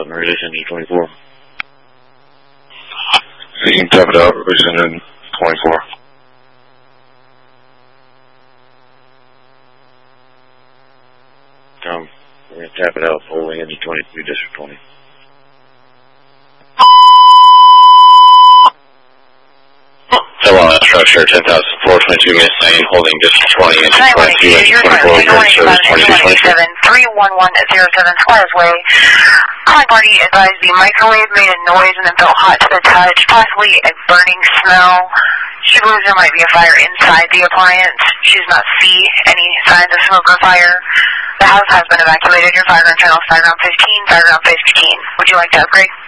and release engine 24. You can tap it out, release engine 24. We're going to tap it out, holding engine 22, district 20. Hello, structure 10,422 missing, holding district 20, engine 22, engine 24, current service 2227. 31107 Squires Way. Calling party advised the microwave made a noise and then felt hot to the touch, possibly a burning smell. She believes there might be a fire inside the appliance. She does not see any signs of smoke or fire. The house has been evacuated. Your fireground channel is fireground 15, fireground 15. Would you like to upgrade?